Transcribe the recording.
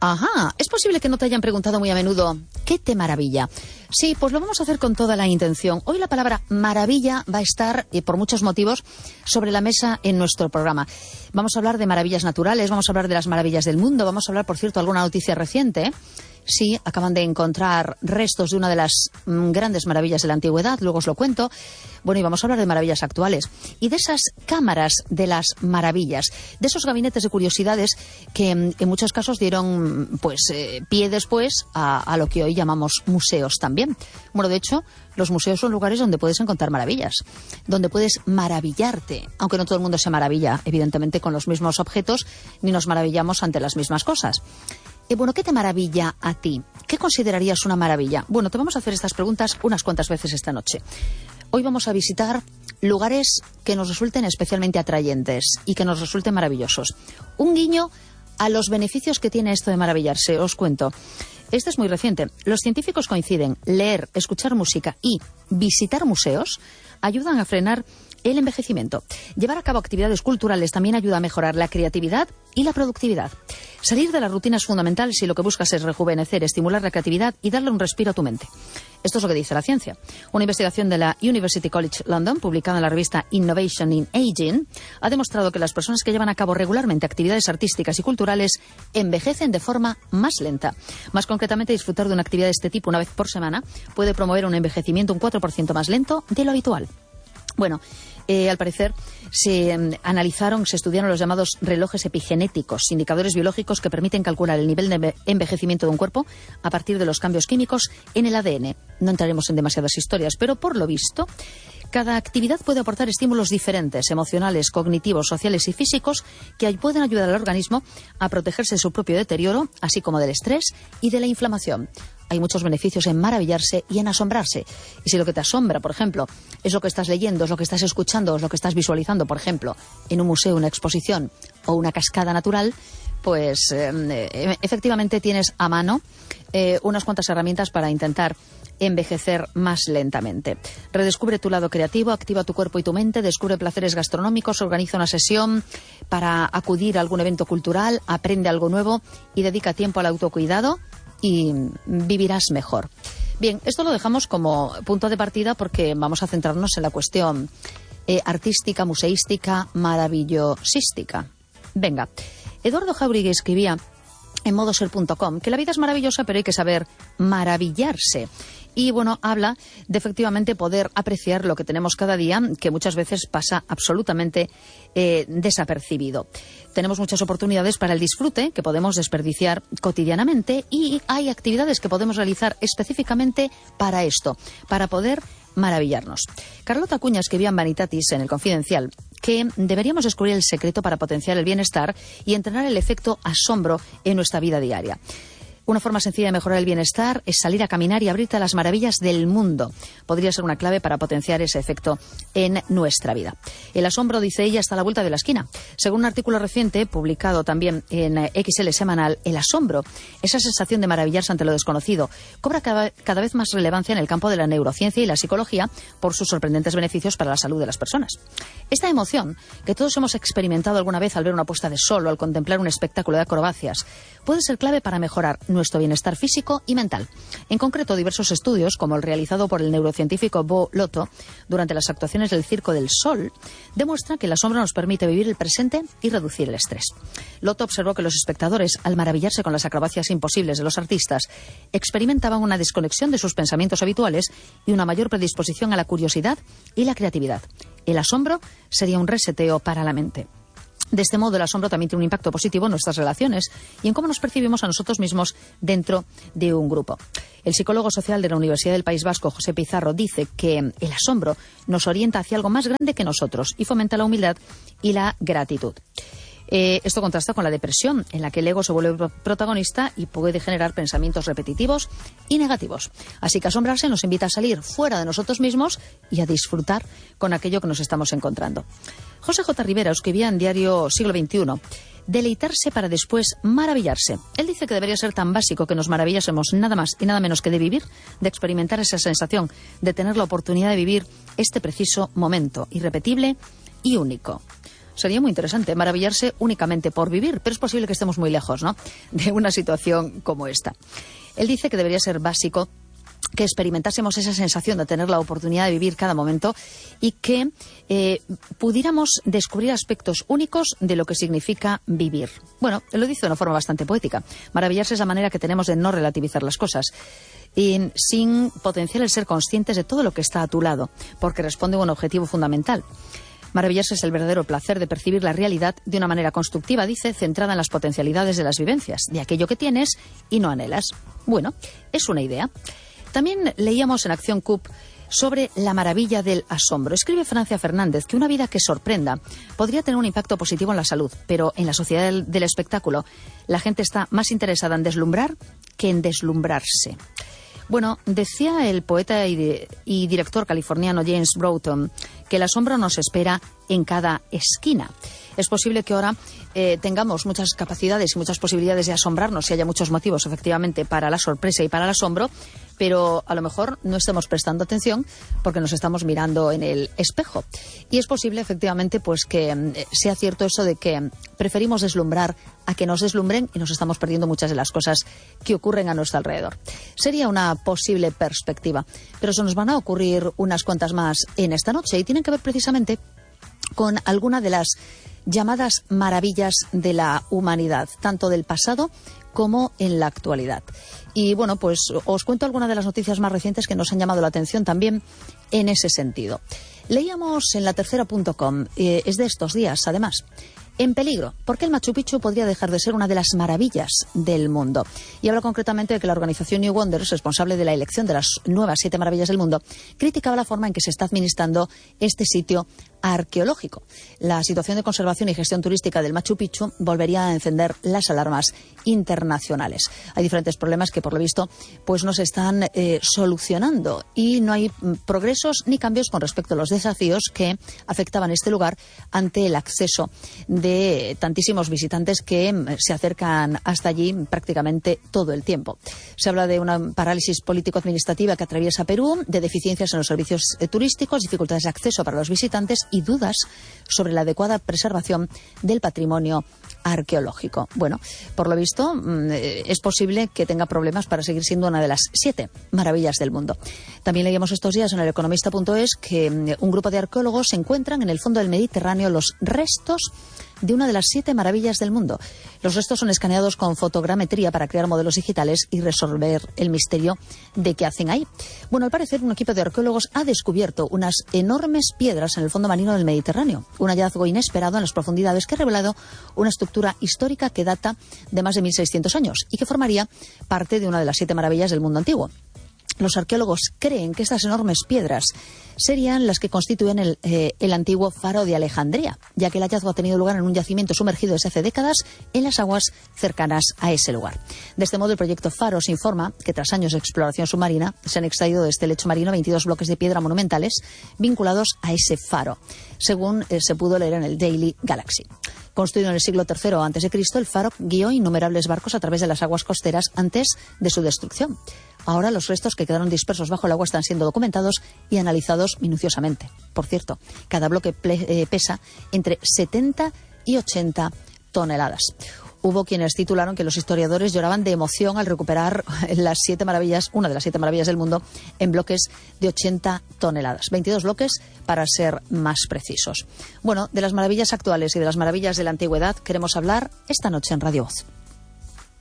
Ajá, es posible que no te hayan preguntado muy a menudo ¿qué te maravilla? Sí, pues lo vamos a hacer con toda la intención. Hoy la palabra maravilla va a estar, por muchos motivos, sobre la mesa en nuestro programa. Vamos a hablar de maravillas naturales, vamos a hablar de las maravillas del mundo, vamos a hablar, por cierto, alguna noticia reciente. Sí, acaban de encontrar restos de una de las grandes maravillas de la antigüedad, luego os lo cuento. Bueno, y vamos a hablar de maravillas actuales y de esas cámaras de las maravillas, de esos gabinetes de curiosidades que en muchos casos dieron pie después a lo que hoy llamamos museos también. Bueno, de hecho, los museos son lugares donde puedes encontrar maravillas, donde puedes maravillarte, aunque no todo el mundo se maravilla, evidentemente, con los mismos objetos, ni nos maravillamos ante las mismas cosas. Bueno, ¿qué te maravilla a ti? ¿Qué considerarías una maravilla? Bueno, te vamos a hacer estas preguntas unas cuantas veces esta noche. Hoy vamos a visitar lugares que nos resulten especialmente atrayentes y que nos resulten maravillosos. Un guiño a los beneficios que tiene esto de maravillarse, os cuento. Este es muy reciente. Los científicos coinciden. Leer, escuchar música y visitar museos ayudan a frenar el envejecimiento. Llevar a cabo actividades culturales también ayuda a mejorar la creatividad y la productividad. Salir de la rutina es fundamental si lo que buscas es rejuvenecer, estimular la creatividad y darle un respiro a tu mente. Esto es lo que dice la ciencia. Una investigación de la University College London, publicada en la revista Innovation in Aging, ha demostrado que las personas que llevan a cabo regularmente actividades artísticas y culturales envejecen de forma más lenta. Más concretamente, disfrutar de una actividad de este tipo una vez por semana puede promover un envejecimiento un 4% más lento de lo habitual. Bueno, al parecer se estudiaron los llamados relojes epigenéticos, indicadores biológicos que permiten calcular el nivel de envejecimiento de un cuerpo a partir de los cambios químicos en el ADN. No entraremos en demasiadas historias, pero por lo visto, cada actividad puede aportar estímulos diferentes, emocionales, cognitivos, sociales y físicos, que pueden ayudar al organismo a protegerse de su propio deterioro, así como del estrés y de la inflamación. Hay muchos beneficios en maravillarse y en asombrarse. Y si lo que te asombra, por ejemplo, es lo que estás leyendo, es lo que estás escuchando, es lo que estás visualizando, por ejemplo, en un museo, una exposición o una cascada natural, pues efectivamente tienes a mano unas cuantas herramientas para intentar envejecer más lentamente. Redescubre tu lado creativo, activa tu cuerpo y tu mente, descubre placeres gastronómicos, organiza una sesión para acudir a algún evento cultural, aprende algo nuevo y dedica tiempo al autocuidado y vivirás mejor. Bien, esto lo dejamos como punto de partida porque vamos a centrarnos en la cuestión artística, museística, maravillosística. Venga, Eduardo Jauregui escribía en modoser.com que la vida es maravillosa, pero hay que saber maravillarse. Y bueno, habla de efectivamente poder apreciar lo que tenemos cada día, que muchas veces pasa absolutamente desapercibido. Tenemos muchas oportunidades para el disfrute que podemos desperdiciar cotidianamente y hay actividades que podemos realizar específicamente para esto, para poder maravillarnos. Carlota Acuña escribía en Vanitatis, en El Confidencial, que deberíamos descubrir el secreto para potenciar el bienestar y entrenar el efecto asombro en nuestra vida diaria. Una forma sencilla de mejorar el bienestar es salir a caminar y abrirte a las maravillas del mundo. Podría ser una clave para potenciar ese efecto en nuestra vida. El asombro, dice ella, está a la vuelta de la esquina. Según un artículo reciente, publicado también en XL Semanal, el asombro, esa sensación de maravillarse ante lo desconocido, cobra cada vez más relevancia en el campo de la neurociencia y la psicología por sus sorprendentes beneficios para la salud de las personas. Esta emoción, que todos hemos experimentado alguna vez al ver una puesta de sol o al contemplar un espectáculo de acrobacias, puede ser clave para mejorar nuestro bienestar físico y mental. En concreto, diversos estudios, como el realizado por el neurocientífico Bo Lotto durante las actuaciones del Circo del Sol, demuestran que el asombro nos permite vivir el presente y reducir el estrés. Lotto observó que los espectadores, al maravillarse con las acrobacias imposibles de los artistas, experimentaban una desconexión de sus pensamientos habituales y una mayor predisposición a la curiosidad y la creatividad. El asombro sería un reseteo para la mente. De este modo, el asombro también tiene un impacto positivo en nuestras relaciones y en cómo nos percibimos a nosotros mismos dentro de un grupo. El psicólogo social de la Universidad del País Vasco, José Pizarro, dice que el asombro nos orienta hacia algo más grande que nosotros y fomenta la humildad y la gratitud. Esto contrasta con la depresión, en la que el ego se vuelve protagonista y puede generar pensamientos repetitivos y negativos. Así que asombrarse nos invita a salir fuera de nosotros mismos y a disfrutar con aquello que nos estamos encontrando. José J. Rivera escribía en Diario Siglo XXI, deleitarse para después maravillarse. Él dice que debería ser tan básico que nos maravillásemos nada más y nada menos que de vivir, de experimentar esa sensación, de tener la oportunidad de vivir este preciso momento, irrepetible y único. Sería muy interesante maravillarse únicamente por vivir, pero es posible que estemos muy lejos, ¿no?, de una situación como esta. Él dice que debería ser básico que experimentásemos esa sensación de tener la oportunidad de vivir cada momento y que pudiéramos descubrir aspectos únicos de lo que significa vivir. Bueno, él lo dice de una forma bastante poética. Maravillarse es la manera que tenemos de no relativizar las cosas, sin potenciar el ser conscientes de todo lo que está a tu lado, porque responde a un objetivo fundamental. Maravillarse es el verdadero placer de percibir la realidad de una manera constructiva, dice, centrada en las potencialidades de las vivencias, de aquello que tienes y no anhelas. Bueno, es una idea. También leíamos en Acción CUP sobre la maravilla del asombro. Escribe Francia Fernández que una vida que sorprenda podría tener un impacto positivo en la salud, pero en la sociedad del espectáculo la gente está más interesada en deslumbrar que en deslumbrarse. Bueno, decía el poeta y director californiano James Broughton que el asombro nos espera en cada esquina. Es posible que ahora tengamos muchas capacidades y muchas posibilidades de asombrarnos y haya muchos motivos, efectivamente, para la sorpresa y para el asombro, pero a lo mejor no estemos prestando atención porque nos estamos mirando en el espejo. Y es posible, efectivamente, pues que sea cierto eso de que preferimos deslumbrar a que nos deslumbren y nos estamos perdiendo muchas de las cosas que ocurren a nuestro alrededor. Sería una posible perspectiva, pero se nos van a ocurrir unas cuantas más en esta noche y tienen que ver precisamente con alguna de las llamadas maravillas de la humanidad, tanto del pasado como en la actualidad. Y bueno, pues os cuento algunas de las noticias más recientes que nos han llamado la atención también en ese sentido. Leíamos en latercera.com, es de estos días además, en peligro, porque el Machu Picchu podría dejar de ser una de las maravillas del mundo. Y habla concretamente de que la organización New Wonders, responsable de la elección de las nuevas 7 maravillas del mundo, criticaba la forma en que se está administrando este sitio arqueológico. La situación de conservación y gestión turística del Machu Picchu volvería a encender las alarmas internacionales. Hay diferentes problemas que, por lo visto, pues no se están solucionando y no hay progresos ni cambios con respecto a los desafíos que afectaban este lugar ante el acceso de tantísimos visitantes que se acercan hasta allí prácticamente todo el tiempo. Se habla de una parálisis político-administrativa que atraviesa Perú, de deficiencias en los servicios turísticos, dificultades de acceso para los visitantes y dudas sobre la adecuada preservación del patrimonio arqueológico. Bueno, por lo visto, es posible que tenga problemas para seguir siendo una de las 7 maravillas del mundo. También leíamos estos días en el economista.es que un grupo de arqueólogos encuentran en el fondo del Mediterráneo los restos de una de las 7 maravillas del mundo. Los restos son escaneados con fotogrametría para crear modelos digitales y resolver el misterio de qué hacen ahí. Bueno, al parecer, un equipo de arqueólogos ha descubierto unas enormes piedras en el fondo marino del Mediterráneo. Un hallazgo inesperado en las profundidades que ha revelado una estructura histórica que data de más de 1.600 años y que formaría parte de una de las 7 maravillas del mundo antiguo. Los arqueólogos creen que estas enormes piedras serían las que constituyen el antiguo faro de Alejandría, ya que el hallazgo ha tenido lugar en un yacimiento sumergido desde hace décadas en las aguas cercanas a ese lugar. De este modo, el proyecto Faros informa que tras años de exploración submarina se han extraído de este lecho marino 22 bloques de piedra monumentales vinculados a ese faro, según se pudo leer en el Daily Galaxy. Construido en el siglo III a.C., el faro guió innumerables barcos a través de las aguas costeras antes de su destrucción. Ahora los restos que quedaron dispersos bajo el agua están siendo documentados y analizados minuciosamente. Por cierto, cada bloque pesa entre 70 y 80 toneladas. Hubo quienes titularon que los historiadores lloraban de emoción al recuperar las 7 maravillas, una de las 7 maravillas del mundo, en bloques de 80 toneladas. 22 bloques para ser más precisos. Bueno, de las maravillas actuales y de las maravillas de la antigüedad queremos hablar esta noche en Radio Voz.